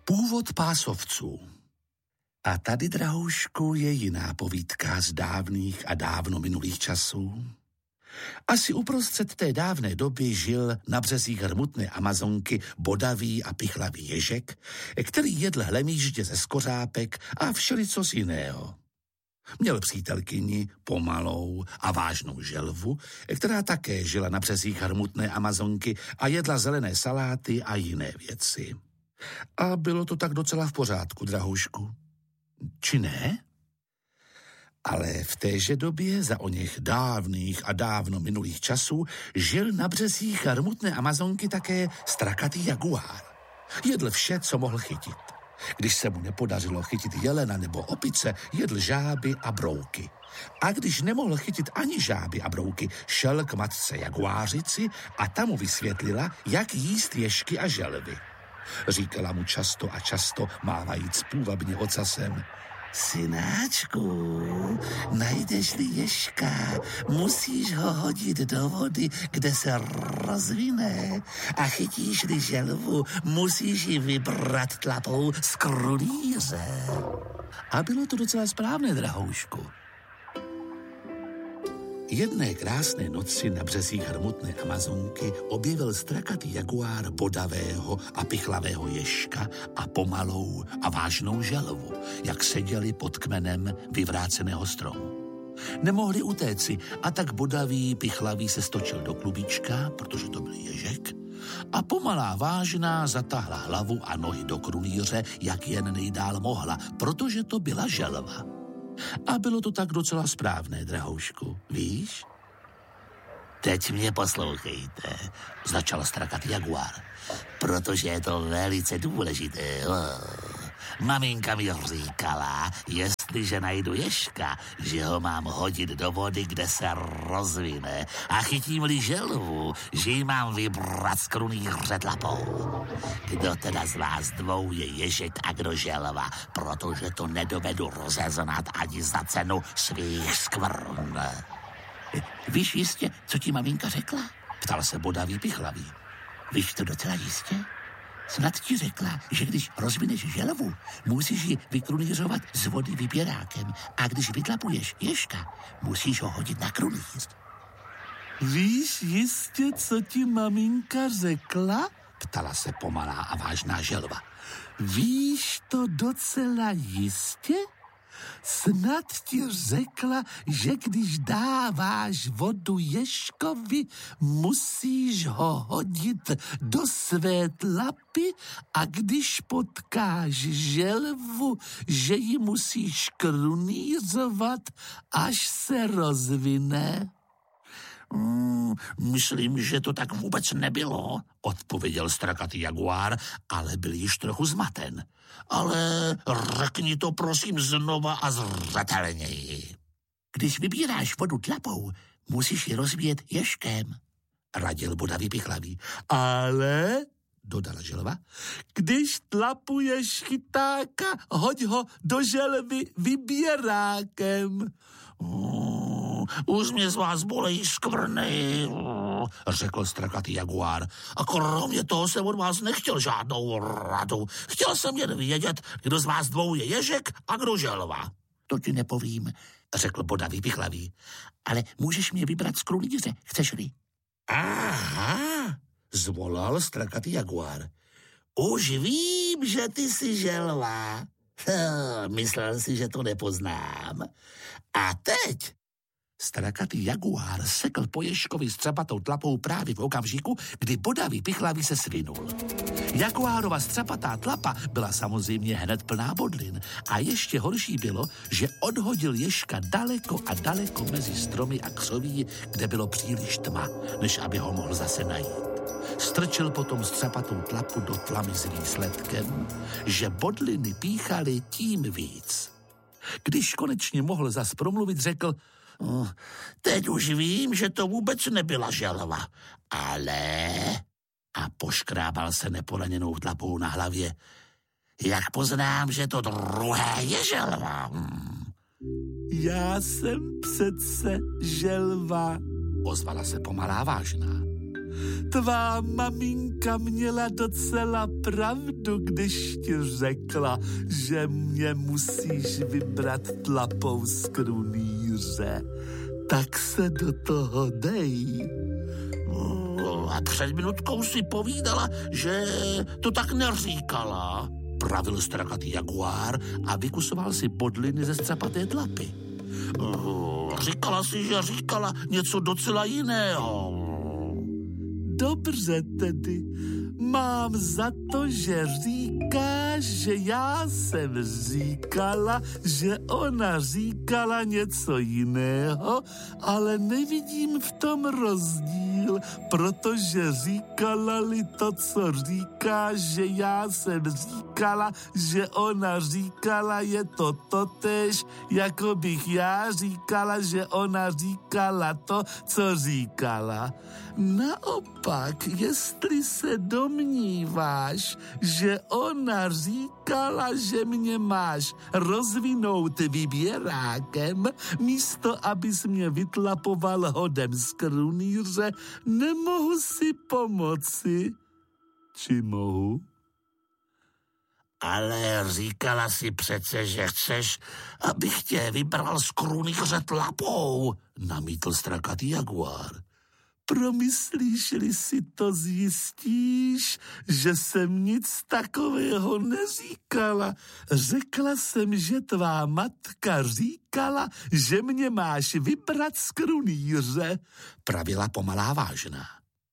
Původ pásovců. A tady, drahoušku, je jiná povídka z dávných a dávno minulých časů. Asi uprostřed té dávné doby žil na březích hrmutné Amazonky bodavý a pichlavý ježek, který jedl hlemýždě ze skořápek a všelicos jiného. Měl přítelkyni, pomalou a vážnou želvu, která také žila na březích hrmutné Amazonky a jedla zelené saláty a jiné věci. A bylo to tak docela v pořádku, drahoušku. Či ne? Ale v téže době, za oněch dávných a dávno minulých časů, žil na březích hrmutné Amazonky také strakatý jaguár. Jedl vše, co mohl chytit. Když se mu nepodařilo chytit jelena nebo opice, jedl žáby a brouky. A když nemohl chytit ani žáby a brouky, šel k matce jaguářici a ta mu vysvětlila, jak jíst ježky a želvy. Říkala mu často a často, mávajíc půvabně ocasem: synáčku, najdeš-li ježka, musíš ho hodit do vody, kde se rozvine, a chytíš-li želvu, musíš ji vybrat tlapou z krunýře. A bylo to docela správné, drahoušku. Jedné krásné noci na březích hrmutné Amazonky objevil strakatý jaguár bodavého a pichlavého ježka a pomalou a vážnou želvu, jak seděli pod kmenem vyvráceného stromu. Nemohli utéci a tak bodavý, pichlavý se stočil do klubíčka, protože to byl ježek, a pomalá vážná zatáhla hlavu a nohy do krunýře, jak jen nejdál mohla, protože to byla želva. A bylo to tak docela správné, drahoušku, víš? Teď mě poslouchejte, začal strakatý jaguár, protože je to velice důležité. Maminka mi říkala, jestliže najdu ježka, že ho mám hodit do vody, kde se rozvine, a chytím-li želvu, že ji mám vybrat z krunýře tlapou. Kdo teda z vás dvou je ježek a kdo želva, protože to nedovedu rozeznat ani za cenu svých skvrn. Víš jistě, co ti maminka řekla? Ptal se bodavý pichlavý. Víš to docela jistě? Snad ti řekla, že když rozvineš želvu, musíš ji vykrunýřovat z vody vyběrákem, a když vytlapuješ ježka, musíš ho hodit na krunýř. Víš jistě, co ti maminka řekla? Ptala se pomalá a vážná želva. Víš to docela jistě? Snad ti řekla, že když dáváš vodu ježkovi, musíš ho hodit do své tlapy, a když potkáš želvu, že ji musíš krunýřovat, až se rozvine. Myslím, že to tak vůbec nebylo, odpověděl strakatý jaguár, ale byl již trochu zmaten. Ale řekni to prosím znova a zřetelněji. Když vybíráš vodu tlapou, musíš ji rozbíjet ježkem, radil bodavý pichlavý. Ale, dodala želva, když tlapuješ chytáka, hoď ho do želvy vybírákem. Už mě z vás bolejí skvrny, řekl strakatý jaguár. A kromě toho jsem od vás nechtěl žádnou radu. Chtěl jsem jen vědět, kdo z vás dvou je ježek a kdo želva. To ti nepovím, řekl bodavý pichlavý. Ale můžeš mě vybrat z krunýře, chceš-li? Aha, zvolal strakatý jaguár. Už vím, že ty jsi želva. Myslel si, že to nepoznám. A teď strakatý jaguár sekl po ježkovi s třepatou tlapou právě v okamžiku, kdy bodavý pichlavý se svinul. Jaguárova střepatá tlapa byla samozřejmě hned plná bodlin a ještě horší bylo, že odhodil ježka daleko a daleko mezi stromy a křoví, kde bylo příliš tma, než aby ho mohl zase najít. Strčil potom střepatou tlapu do tlamy s výsledkem, že bodliny píchaly tím víc. Když konečně mohl zas promluvit, řekl: teď už vím, že to vůbec nebyla želva, ale... A poškrábal se neporaněnou tlapou na hlavě. Jak poznám, že to druhé je želva? Já jsem přece želva, ozvala se pomalá vážná. Tvá maminka měla docela pravdu, když ti řekla, že mě musíš vybrat tlapou z krunýře. Tak se do toho dej. A před minutkou si povídala, že to tak neříkala, pravil strakatý jaguár a vykusoval si bodliny ze střapaté tlapy. Říkala si, že říkala něco docela jiného. Dobře tedy, mám za to, že říkáš, že já jsem říkala, že ona říkala něco jiného, ale nevidím v tom rozdíl, protože říkala-li to, co říkáš, že já jsem říkala, že ona říkala, je to totéž, jako bych já říkala, že ona říkala to, co říkala. Naopak, jestli se domníváš, že ona říkala, že mě máš rozvinout vyběrákem, místo abys mě vytlapoval hodem z krunýře, nemohu si pomoci. Či mohu? Ale říkala si přece, že chceš, abych tě vybral z krunýře tlapou, namítl strakatý jaguár. Promyslíš-li si to, zjistíš, že jsem nic takového neříkala. Řekla jsem, že tvá matka říkala, že mě máš vybrat z krunýře, pravila pomalá vážná.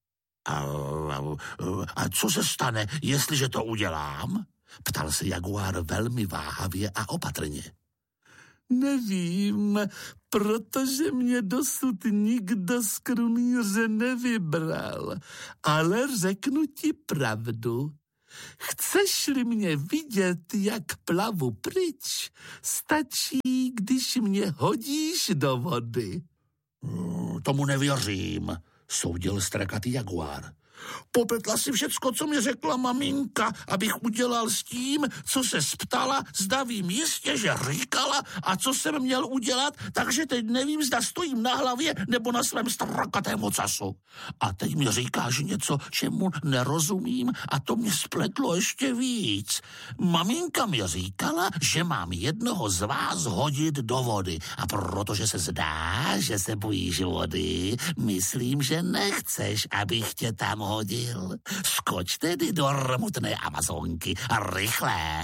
A co se stane, jestliže to udělám? Ptal se jaguár velmi váhavě a opatrně. Nevím, protože mě dosud nikdo z krunýře nevybral, ale řeknu ti pravdu. Chceš-li mě vidět, jak plavu pryč, stačí, když mě hodíš do vody. Tomu nevěřím, soudil strakatý jaguár. Popletla si všecko, co mi řekla maminka, abych udělal s tím, co se ptala, zda vím jistě, že říkala a co jsem měl udělat, takže teď nevím, zda stojím na hlavě nebo na svém strakatém ocasu. A teď mi říkáš něco, čemu nerozumím a to mě spletlo ještě víc. Maminka mi říkala, že mám jednoho z vás hodit do vody a protože se zdá, že se bojíš vody, myslím, že nechceš, abych tě tam hodil. Skoč tedy do rmutné Amazonky a rychle.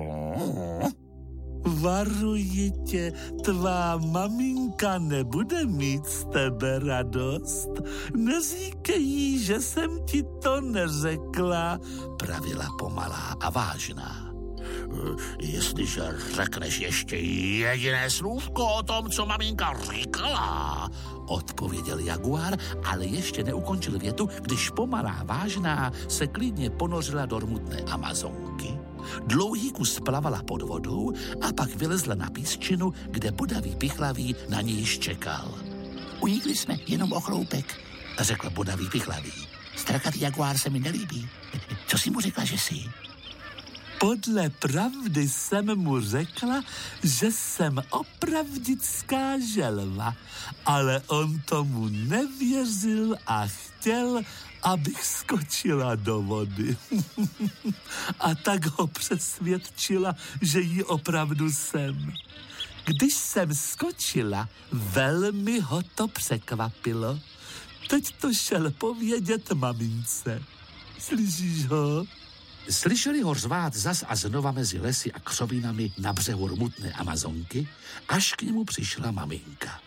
Varuji tě, tvá maminka nebude mít z tebe radost. Neříkej jí, že jsem ti to neřekla, pravila pomalá a vážná. Jestliže řekneš ještě jediné slůvko o tom, co maminka říkala, odpověděl jaguár, ale ještě neukončil větu, když pomalá vážná se klidně ponořila do rmutné Amazonky. Dlouhý kus plavala pod vodou a pak vylezla na písčinu, kde bodavý pichlavý na ní již čekal. Unikli jsme jenom o chloupek, řekl bodavý pichlavý. Strakatý jaguár se mi nelíbí. Co jsi mu řekla, že jsi? Podle pravdy jsem mu řekla, že jsem opravdická želva, ale on tomu nevěřil a chtěl, abych skočila do vody. A tak ho přesvědčila, že jí opravdu jsem. Když jsem skočila, velmi ho to překvapilo. Teď to šel povědět mamince. Slyšíš ho? Slyšeli ho řvát zas a znova mezi lesy a křovinami na břehu rmutné Amazonky, až k němu přišla maminka.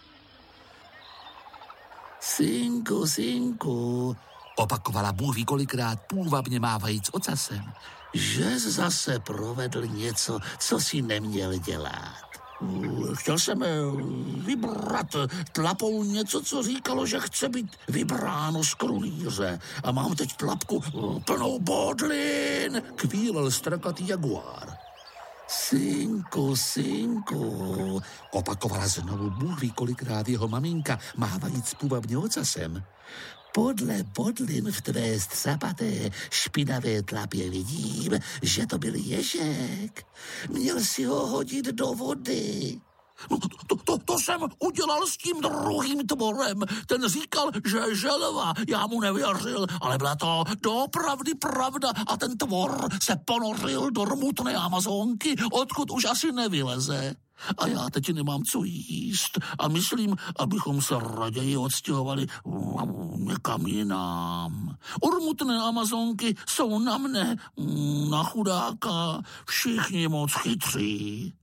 Synku, synku, opakovala Bůh ví kolikrát půvabně mávajíc ocasem, že zase provedl něco, co si neměl dělat. Chtěl jsem vybrat tlapou něco, co říkalo, že chce být vybráno z krunýře. A mám teď tlapku plnou bodlin, kvílel strakatý jaguár. Synku, synku, opakovala znovu Bůh ví kolikrát jeho maminka, mávajíc půvabně ocasem. Podle bodlin v tvé střapaté špinavé tlapě vidím, že to byl ježek. Měl si ho hodit do vody. No, to jsem udělal s tím druhým tvorem. Ten říkal, že je želva. Já mu nevěřil, ale byla to doopravdy pravda a ten tvor se ponořil do rmutné Amazonky, odkud už asi nevyleze. A já teď nemám co jíst a myslím, abychom se raději odstěhovali někam jinam. Rmutné Amazonky jsou na mne, na chudáka, všichni moc chytří.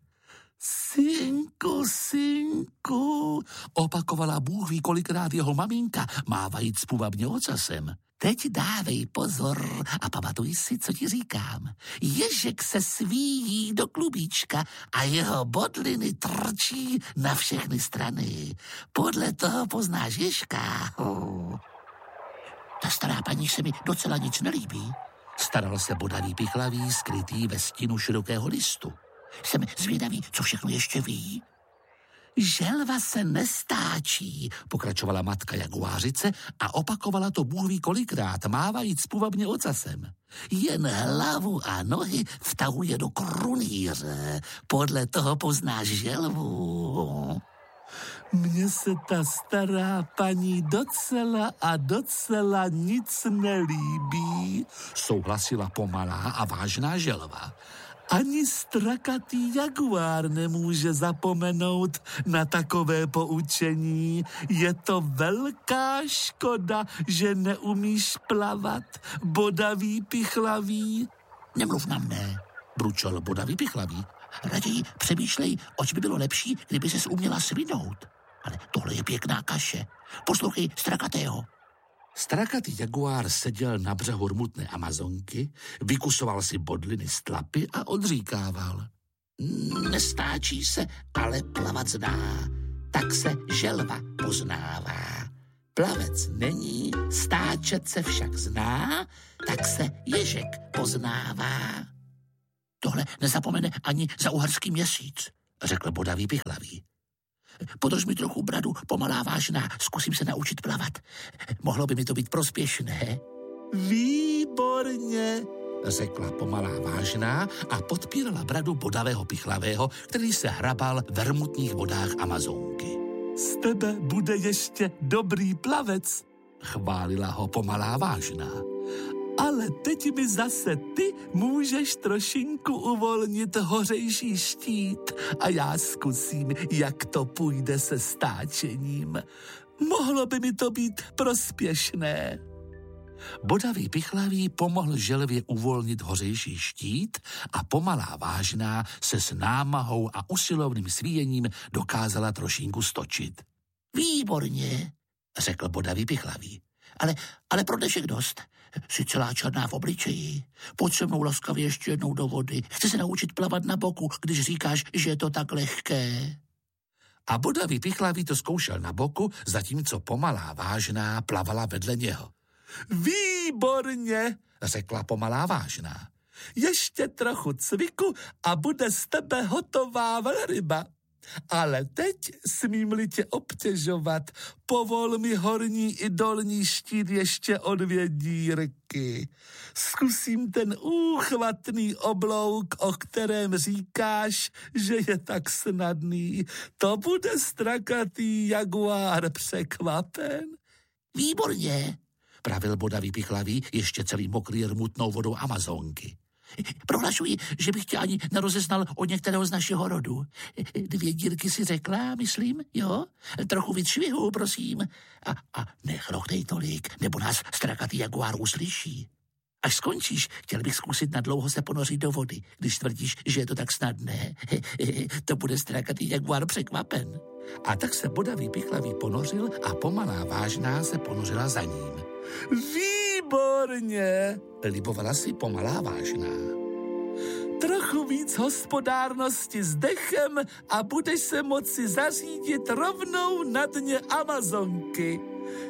Synku, opakovala Bůh ví kolikrát jeho maminka, mávajíc půvabně ocasem. Teď dávej pozor a pamatuj si, co ti říkám. Ježek se svíjí do klubíčka a jeho bodliny trčí na všechny strany. Podle toho poznáš ježka. Ta stará paní se mi docela nic nelíbí. Staral se bodavý pichlavý, skrytý ve stínu širokého listu. Jsem zvědavý, co všechno ještě ví. Želva se nestáčí, pokračovala matka jaguářice a opakovala to Bůh ví kolikrát, mávajíc půvabně ocasem. Jen hlavu a nohy vtahuje do krunýře, podle toho poznáš želvu. Mně se ta stará paní docela nic nelíbí, souhlasila pomalá a vážná želva. Ani strakatý jaguár nemůže zapomenout na takové poučení. Je to velká škoda, že neumíš plavat, bodavý pichlavý. Nemluv na mne, bručel bodavý pichlavý. Raději přemýšlej, oč by bylo lepší, kdyby ses uměla svinout. Ale tohle je pěkná kaše. Poslouchej strakatého. Strakatý jaguár seděl na břehu rmutné Amazonky, vykusoval si bodliny z tlapy a odříkával. Nestáčí se, ale plavat zná, tak se želva poznává. Plavec není, stáčet se však zná, tak se ježek poznává. Tohle nezapomene ani za uherský měsíc, řekl bodavý pichlavý. Podrž mi trochu bradu, pomalá vážná, zkusím se naučit plavat. Mohlo by mi to být prospěšné. Výborně, řekla pomalá vážná a podpírala bradu bodavého pichlavého, který se hrabal v rmutných vodách Amazonky. Z tebe bude ještě dobrý plavec, chválila ho pomalá vážná. Ale teď mi zase ty můžeš trošinku uvolnit hořejší štít a já zkusím, jak to půjde se stáčením. Mohlo by mi to být prospěšné. Bodavý pichlavý pomohl želvě uvolnit hořejší štít a pomalá vážná se s námahou a usilovným svíjením dokázala trošinku stočit. Výborně, řekl bodavý pichlavý. Ale pro dnešek dost. Jsi celá černá v obličeji. Pojď se mnou laskavě ještě jednou do vody. Chci se naučit plavat na boku, když říkáš, že je to tak lehké. A bodavý pichlavý to zkoušel na boku, zatímco pomalá vážná plavala vedle něho. Výborně, řekla pomalá vážná. Ještě trochu cviku a bude z tebe hotová velryba. Ale teď, smím-li tě obtěžovat, povol mi horní i dolní štít ještě o 2 dírky. Zkusím ten úchvatný oblouk, o kterém říkáš, že je tak snadný. To bude strakatý jaguár překvapen. Výborně, pravil bodavý pichlavý, ještě celý mokrý rmutnou vodou Amazonky. Prohlašuji, že bych tě ani nerozeznal od některého z našeho rodu. 2 dírky si řekla, myslím, jo? Trochu víc švihu, prosím. A nechrochtej tolik, nebo nás strakatý jaguár uslyší. Až skončíš, chtěl bych zkusit nadlouho se ponořit do vody, když tvrdíš, že je to tak snadné. To bude strakatý jaguár překvapen. A tak se bodavý pichlavý ponořil a pomalá vážná se ponořila za ním. Výborně, libovala si pomalá vážná. Trochu víc hospodárnosti s dechem a budeš se moci zařídit rovnou na dně Amazonky.